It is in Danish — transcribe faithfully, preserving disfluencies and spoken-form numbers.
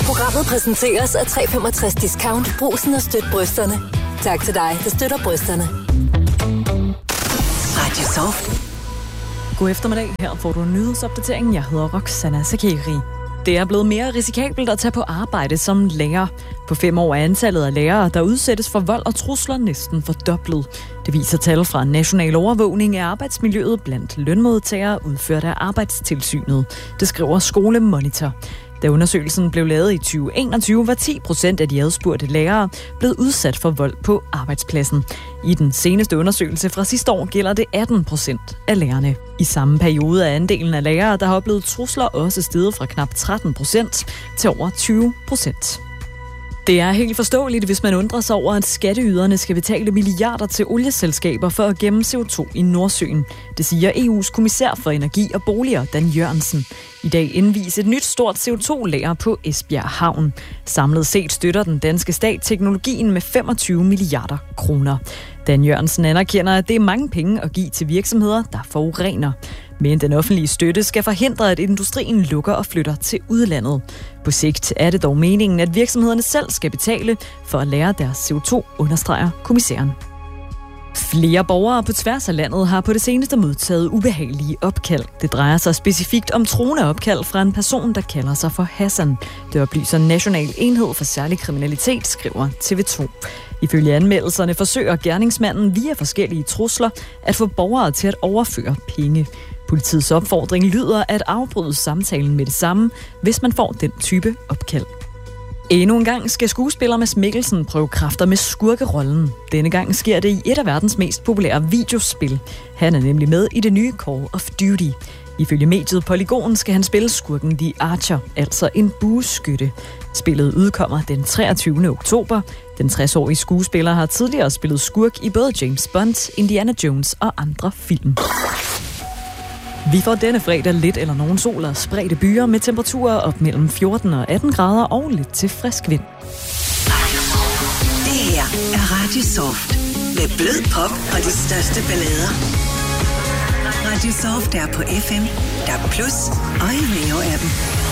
Programmet præsenteres af tre komma femogtres Discount. Brugsen og støt brysterne. Tak til dig, der støtter brysterne. Radio Soft. God eftermiddag. Her får du en nyhedsopdatering. Jeg hedder Roxana Sakeri. Det er blevet mere risikabelt at tage på arbejde som lærer. På fem år er antallet af lærere, der udsættes for vold og trusler, næsten fordoblet. Det viser tal fra national overvågning af arbejdsmiljøet blandt lønmodtagere udført af Arbejdstilsynet. Det skriver Skolemonitor. Da undersøgelsen blev lavet i tyve enogtyve, var ti procent af de adspurgte lærere blevet udsat for vold på arbejdspladsen. I den seneste undersøgelse fra sidste år gælder det atten procent af lærerne. I samme periode er andelen af lærere, der har oplevet trusler, også steget fra knap tretten procent til over tyve procent. Det er helt forståeligt, hvis man undrer sig over, at skatteyderne skal betale milliarder til olieselskaber for at gemme C O to i Nordsøen. Det siger E U's kommissær for energi og boliger, Dan Jørgensen. I dag indvies et nyt stort C O to lager på Esbjerg Havn. Samlet set støtter den danske stat teknologien med femogtyve milliarder kroner. Dan Jørgensen anerkender, at det er mange penge at give til virksomheder, der forurener. Men den offentlige støtte skal forhindre, at industrien lukker og flytter til udlandet. På sigt er det dog meningen, at virksomhederne selv skal betale for at lære deres C O to, understreger kommissæren. Flere borgere på tværs af landet har på det seneste modtaget ubehagelige opkald. Det drejer sig specifikt om truende opkald fra en person, der kalder sig for Hassan. Det oplyser National Enhed for Særlig Kriminalitet, skriver T V to. Ifølge anmeldelserne forsøger gerningsmanden via forskellige trusler at få borgere til at overføre penge. Politiets opfordring lyder at afbryde samtalen med det samme, hvis man får den type opkald. Endnu en gang skal skuespiller Mads Mikkelsen prøve kræfter med skurkerollen. Denne gang sker det i et af verdens mest populære videospil. Han er nemlig med i det nye Call of Duty. Ifølge mediet Polygon skal han spille skurken The Archer, altså en bueskytte. Spillet udkommer den treogtyvende oktober. Den tres-årige skuespiller har tidligere spillet skurk i både James Bond, Indiana Jones og andre film. Vi får denne fredag lidt eller nogen sol og spredte byer med temperaturer op mellem fjorten og atten grader og lidt til frisk vind. Det her er Radio Soft med blød pop og de største ballader. Radio Soft er på F M, D A B plus og i Rio-appen.